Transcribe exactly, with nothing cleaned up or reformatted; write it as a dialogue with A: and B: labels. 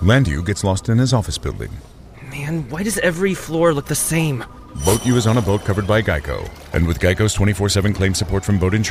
A: Landu gets lost in his office building.
B: Man, why does every floor look the same?
A: Boat U is on a boat covered by Geico. And with Geico's twenty-four seven claim support from boat insurance,